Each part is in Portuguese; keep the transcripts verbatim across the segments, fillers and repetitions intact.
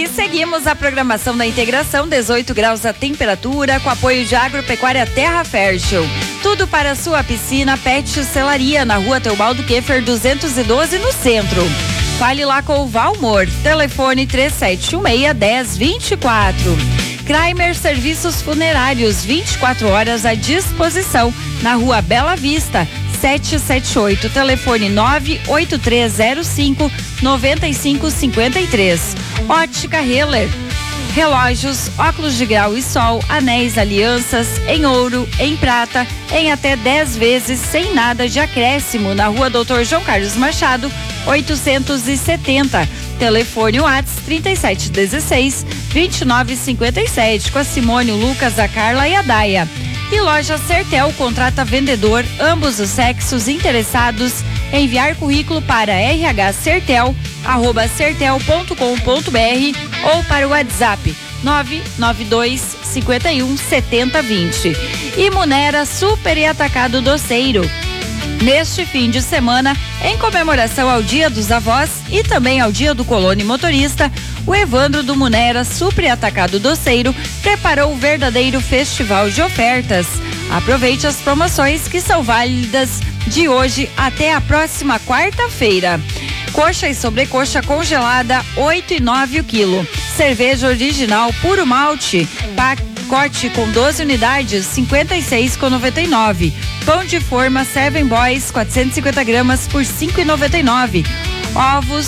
E seguimos a programação da Integração, dezoito graus a temperatura, com apoio de Agropecuária Terra Fértil. Tudo para a sua piscina, Pet Celaria, na rua Teobaldo Keffer duzentos e doze, no centro. Fale lá com o Valmor, telefone três sete um seis, um zero dois quatro. Kramer Serviços Funerários, vinte e quatro horas à disposição, na rua Bela Vista, setecentos e setenta e oito, telefone nove oito três zero cinco nove cinco cinco três. Ótica Heller, relógios, óculos de grau e sol, anéis, alianças, em ouro, em prata, em até dez vezes, sem nada de acréscimo, na rua Doutor João Carlos Machado, oitocentos e setenta. Telefone WhatsApp trinta e sete dezesseis, vinte e nove cinquenta e sete, com a Simone, o Lucas, a Carla e a Daia. E loja Sertel contrata vendedor, ambos os sexos interessados, enviar currículo para r h sertel arroba sertel ponto com ponto b r ou para o WhatsApp nove nove dois cinco um sete zero dois zero. E Munera Super e Atacado Doceiro. Neste fim de semana, em comemoração ao Dia dos Avós e também ao Dia do Colono e Motorista, o Evandro do Munera Super Atacado Doceiro preparou o verdadeiro festival de ofertas. Aproveite as promoções que são válidas de hoje até a próxima quarta-feira. Coxa e sobrecoxa congelada, oito e nove o quilo. Cerveja original puro malte, pacote com doze unidades, cinquenta e seis com noventa e nove. Pão de forma Seven Boys, quatrocentos e cinquenta gramas por cinco e noventa e nove. Ovos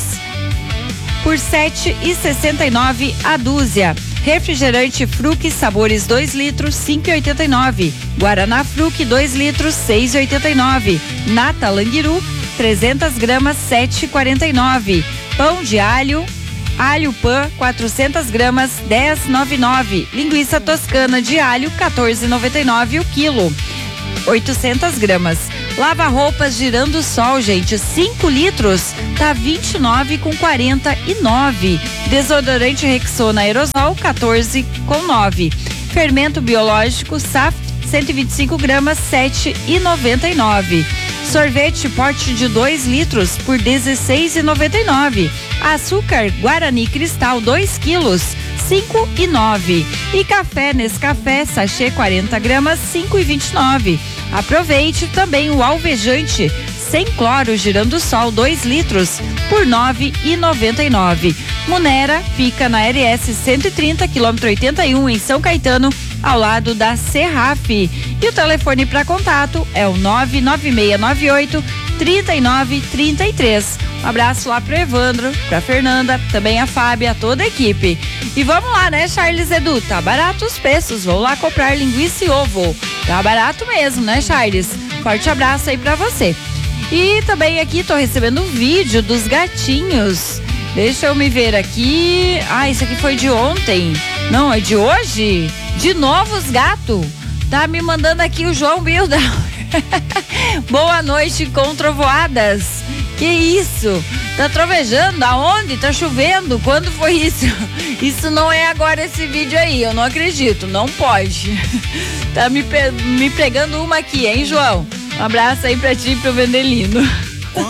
por sete e sessenta e nove a dúzia. Refrigerante Fruc sabores dois litros, cinco e oitenta e nove. Guaraná Fruc dois litros, seis e oitenta e nove. Nata Languiru trezentas gramas, sete e quarenta e nove. Pão de alho Alho Pan quatrocentas gramas, dez e noventa e nove. Linguiça toscana de alho, quatorze e noventa e nove o quilo. oitocentas gramas. Lava roupas Girando Sol, gente, cinco litros, tá vinte e nove com quarenta e nove. Desodorante Rexona Aerosol, quatorze com nove. Fermento biológico Saft, cento e vinte e cinco gramas, sete e noventa e nove. Sorvete pote de dois litros por dezesseis e noventa e nove. Açúcar Guarani Cristal dois quilos, cinco e nove. E café Nescafé sachê quarenta gramas, cinco e vinte e nove. Aproveite também o alvejante sem cloro Girando Sol dois litros por nove e noventa e nove. Munera fica na R S cento e trinta, quilômetro oitenta e um, em São Caetano, ao lado da Serraf. E o telefone para contato é o nove nove seis nove oito, três nove três três. Um abraço lá pro Evandro, pra Fernanda, também a Fábia, toda a equipe. E vamos lá, né, Charles Edu? Tá barato os preços, vou lá comprar linguiça e ovo. Tá barato mesmo, né, Charles? Forte abraço aí pra você. E também aqui tô recebendo um vídeo dos gatinhos. Deixa eu me ver aqui. Ah, isso aqui foi de ontem. Não, é de hoje? De novo os gatos. Tá me mandando aqui o João Bilda. Boa noite com trovoadas. Que isso? Tá trovejando? Aonde? Tá chovendo? Quando foi isso? Isso não é agora esse vídeo aí, eu não acredito, não pode. Tá me, pe- me pregando uma aqui, hein, João? Um abraço aí pra ti e pro Vendelino.